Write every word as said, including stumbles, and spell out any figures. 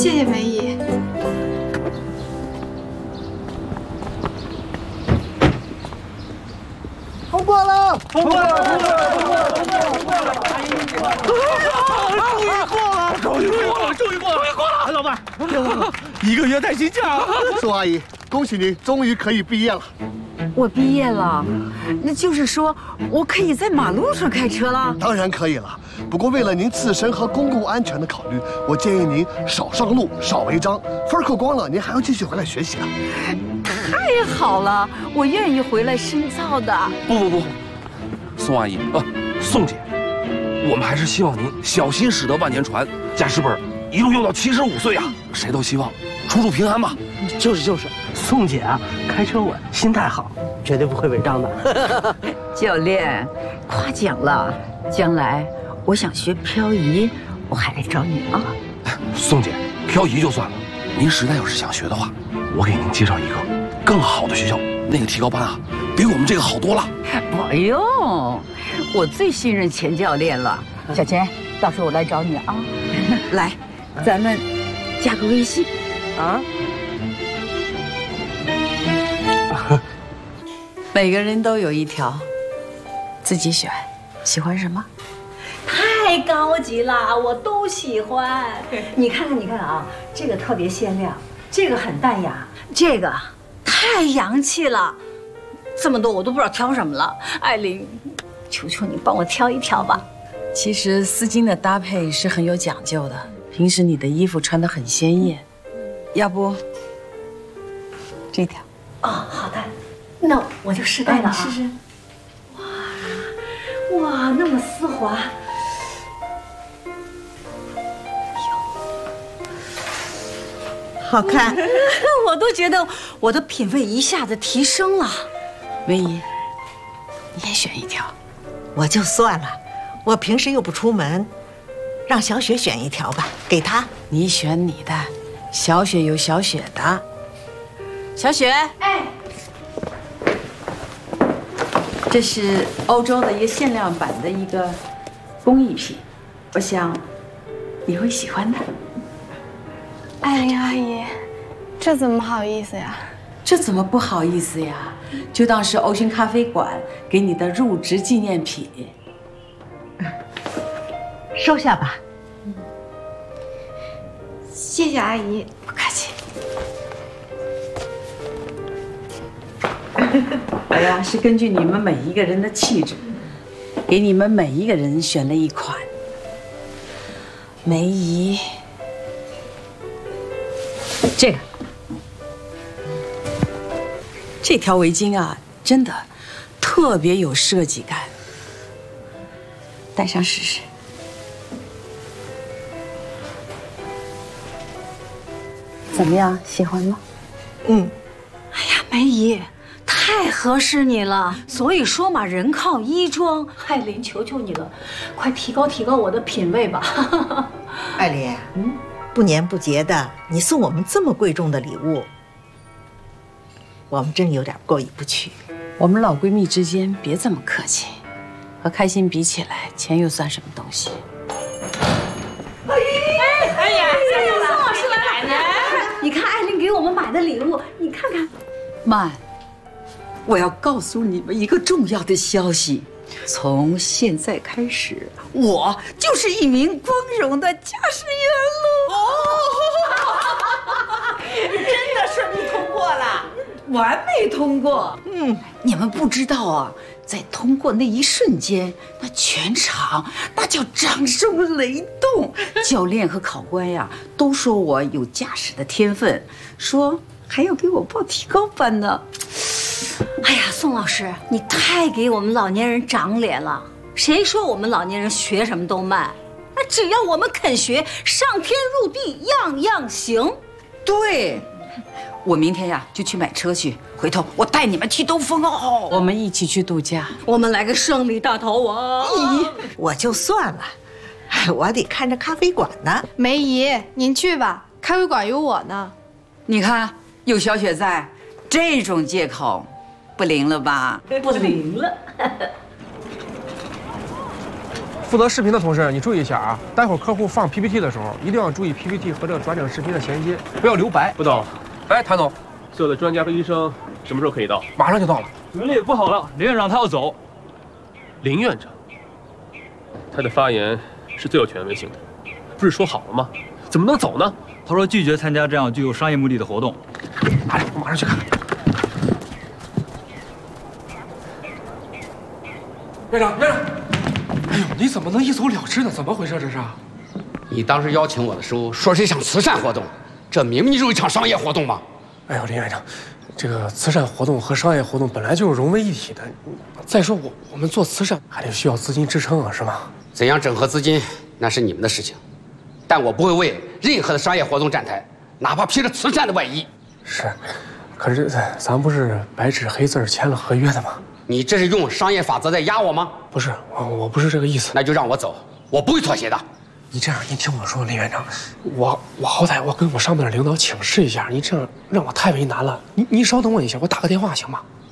谢谢梅姨。 通过了， 通过了，通过了，通过了，通过了，通过了！终于过了，终于过了，终于过了，终于过了！老板，别忘了一个月带薪假。 宋阿姨，恭喜您，终于可以毕业了。 我毕业了，那就是说我可以在马路上开车了？ 当然可以了，不过为了您自身和公共安全的考虑，我建议您少上路，少违章。分扣光了，您还要继续回来学习啊。 太好了，我愿意回来深造的。 不不不，宋阿姨，呃，宋姐，我们还是希望您小心驶得万年船，驾驶本一路用到七十五岁啊！谁都希望出入平安嘛。 就是就是，宋姐啊，开车稳，心态好，绝对不会违章的。 教练，夸奖了。将来我想学漂移，我还得找你啊。 宋姐，漂移就算了，您实在要是想学的话，我给您介绍一个更好的学校，那个提高班啊，比我们这个好多了。 不用，我最信任钱教练了。小钱，到时候我来找你啊。来，咱们加个微信啊。每个人都有一条，自己选，喜欢什么？ 太高级了，我都喜欢。你看看，你看啊，这个特别鲜亮，这个很淡雅，这个太洋气了。这么多我都不知道挑什么了。艾琳，求求你帮我挑一挑吧。 其实丝巾的搭配是很有讲究的，平时你的衣服穿得很鲜艳，要不这条？ 哦，好的，那我就试戴了啊。 试试。 哇哇，那么丝滑。 好看， 我都觉得我的品味一下子提升了。 梅姨，你也选一条。 我就算了，我平时又不出门，让小雪选一条吧，给她。 你选你的，小雪有小雪的。小雪， 哎， 这是欧洲的一个限量版的一个工艺品，我想你会喜欢的。 艾琳阿姨，这怎么好意思呀？ 这怎么不好意思呀？就当是欧勋咖啡馆给你的入职纪念品。 收下吧。 谢谢阿姨， 不客气。我呀是根据你们每一个人的气质，给你们每一个人选了一款。梅姨，这个，这条围巾啊，真的特别有设计感，戴上试试。怎么样，喜欢吗？ 嗯。 哎呀，梅姨，太合适你了。所以说嘛，人靠衣装。艾琳，求求你了，快提高提高我的品味吧。 艾琳，嗯，不年不节的，你送我们这么贵重的礼物，我们真有点过意不去。 我们老闺蜜之间别这么客气，和开心比起来，钱又算什么东西？ 哎呀，宋老师来了！你看艾琳给我们买的礼物，你看看。 曼，我要告诉你们一个重要的消息，从现在开始，我就是一名光荣的驾驶员喽！ 真的顺利通过了， 完美通过。嗯，你们不知道啊，在通过那一瞬间，那全场那叫掌声雷动。教练和考官呀，都说我有驾驶的天分，说还要给我报提高班呢。 哎呀，宋老师，你太给我们老年人长脸了。谁说我们老年人学什么都慢？那只要我们肯学，上天入地样样行。 对，我明天呀就去买车去，回头我带你们去兜风哦。 我们一起去度假， 我们来个胜利大逃亡。咦， 我就算了，我得看着咖啡馆呢。 梅姨，您去吧，咖啡馆有我呢。 你看，有小雪在，这种借口不灵了吧？ 不灵了。 负责视频的同事，你注意一下啊，待会儿客户放 P P T 的时候，一定要注意 P P T 和这个转整视频的衔接，不要留白。 不懂。 哎，谭总， 所有的专家和医生什么时候可以到？ 马上就到了。 文丽不好了，林院长他要走。林院长，他的发言是最有权威性的，不是说好了吗？怎么能走呢？ 他说拒绝参加这样具有商业目的的活动。 马上，我马上去看。院长，院长，哎呦，你怎么能一走了之呢？怎么回事这是？ 你当时邀请我的时候说是一场慈善活动，这明明就是一场商业活动嘛！ 哎呦，林院长，这个慈善活动和商业活动本来就是融为一体的。再说我我们做慈善还得需要资金支撑啊，是吗？ 怎样整合资金那是你们的事情，但我不会为任何的商业活动站台，哪怕披着慈善的外衣。 是，可是咱不是白纸黑字签了合约的吗？ 你这是用商业法则在压我吗？ 不是，我我不是这个意思。 那就让我走，我不会妥协的。 你这样，你听我说，林院长，我我好歹我跟我上面的领导请示一下，你这样让我太为难了。你你稍等我一下，我打个电话行吗？